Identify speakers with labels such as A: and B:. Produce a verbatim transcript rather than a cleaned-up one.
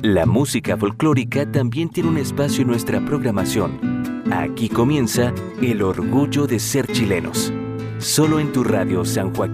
A: La música folclórica también tiene un espacio en nuestra programación. Aquí comienza El Orgullo de Ser Chilenos. Solo en tu radio San Joaquín.